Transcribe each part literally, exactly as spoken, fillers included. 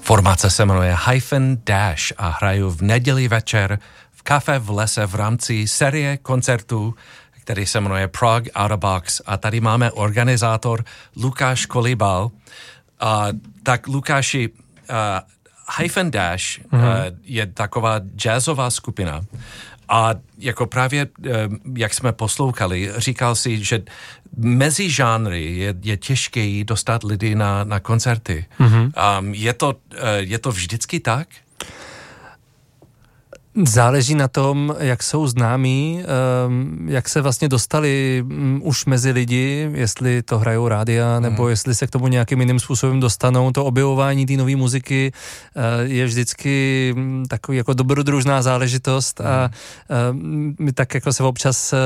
Formace se jmenuje Hyphen Dash a hraju v neděli večer v kafe v lese v rámci série koncertů, který se jmenuje Prague Out of Box. A tady máme organizátor Lukáš Kolíbal. A tak Lukáši, uh, Hyphen Dash mm-hmm. uh, je taková jazzová skupina. A jako právě, jak jsme poslouchali, říkal si, že mezi žánry je, je těžké dostat lidi na, na koncerty. Mm-hmm. Um, je, to, je to vždycky tak? Záleží na tom, jak jsou známí, jak se vlastně dostali už mezi lidi, jestli to hrajou rádia, nebo mm. jestli se k tomu nějakým jiným způsobem dostanou. To objevování té nové muziky je vždycky takový jako dobrodružná záležitost mm. a my tak jako se občas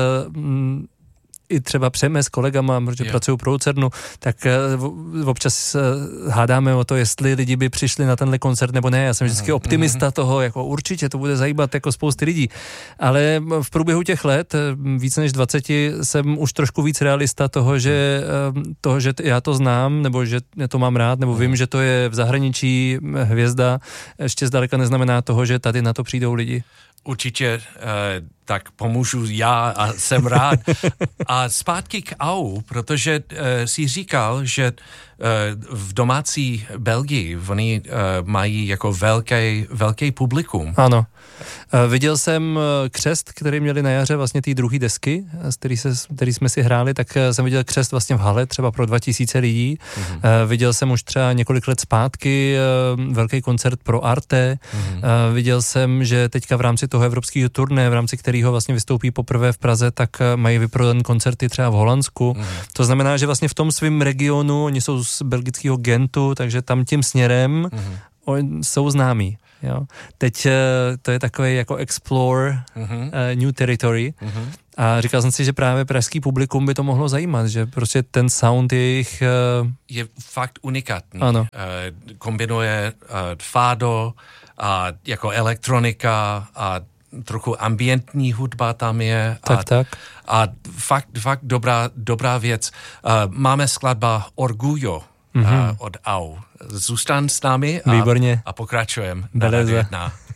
i třeba přejeme s kolegama, protože yeah. pracuju pro Lucernu, tak uh, občas uh, hádáme o to, jestli lidi by přišli na tenhle koncert nebo ne. Já jsem vždycky optimista toho, jako určitě to bude zajímat jako spousty lidí. Ale v průběhu těch let, víc než dvaceti, jsem už trošku víc realista toho, že, uh, toho, že já to znám, nebo že to mám rád, nebo vím, že to je v zahraničí hvězda, ještě zdaleka neznamená toho, že tady na to přijdou lidi. Určitě uh, tak pomůžu já a jsem rád. A zpátky k A U, protože uh, jsi říkal, že uh, v domácí Belgii oni uh, mají jako velký, velký publikum. Ano. Uh, viděl jsem uh, křest, který měli na jaře vlastně té druhé desky, z který, se, který jsme si hráli, tak uh, jsem viděl křest vlastně v hale, třeba pro dva tisíce lidí. Mm-hmm. Uh, viděl jsem už třeba několik let zpátky uh, velký koncert pro Arte. Mm-hmm. Uh, viděl jsem, že teďka v rámci toho evropského turné, v rámci kterého vlastně vystoupí poprvé v Praze, tak mají vyprodané koncerty třeba v Holandsku. Mm. To znamená, že vlastně v tom svém regionu, oni jsou z belgického Gentu, takže tam tím směrem mm. jsou známí. Jo. Teď to je takový jako explore mm-hmm. uh, new territory. Mm-hmm. A říkal jsem si, že právě pražský publikum by to mohlo zajímat, že prostě ten sound jejich... Uh... je fakt unikátní. Ano. Uh, kombinuje uh, fado a jako elektronika a trochu ambientní hudba tam je. Tak, a, tak. A fakt, fakt dobrá, dobrá věc. Uh, máme skladba Orgullo mm-hmm. uh, od A U. Zůstan s námi a, Výborně. a pokračujeme na Radio jedna.